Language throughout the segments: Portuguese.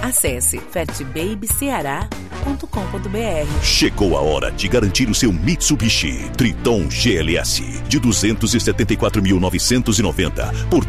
Acesse fatbabyceará.com.br. Chegou a hora de garantir o seu Mitsubishi Triton GLS de 274.990 por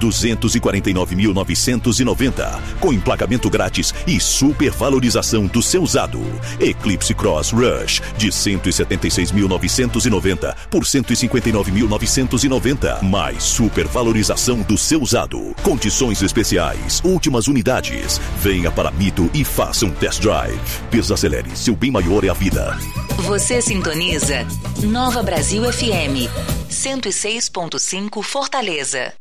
249.990, com emplacamento grátis e supervalorização do seu usado. Eclipse Cross Rush de 176.990 por 159.990, mais supervalorização do seu usado. Condições especiais, últimas unidades. Venha para Mito e faça um test drive. Desacelere, seu bem maior é a vida. Você sintoniza Nova Brasil FM 106.5 Fortaleza.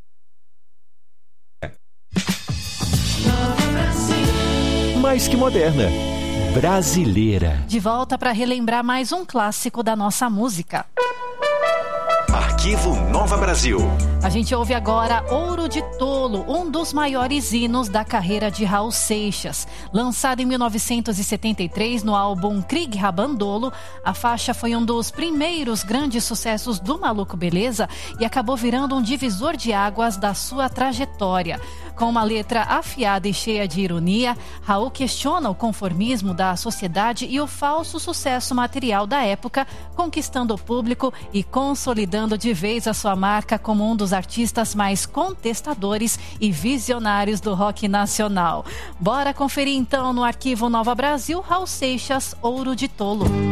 Mais que moderna, brasileira. De volta para relembrar mais um clássico da nossa música. Arquivo Nova Brasil. A gente ouve agora Ouro de Tolo, um dos maiores hinos da carreira de Raul Seixas. Lançado em 1973 no álbum Krieg Rabandolo, a faixa foi um dos primeiros grandes sucessos do Maluco Beleza e acabou virando um divisor de águas da sua trajetória. Com uma letra afiada e cheia de ironia, Raul questiona o conformismo da sociedade e o falso sucesso material da época, conquistando o público e consolidando de vez a sua marca como um dos artistas mais contestadores e visionários do rock nacional. Bora conferir então no Arquivo Nova Brasil, Raul Seixas, Ouro de Tolo.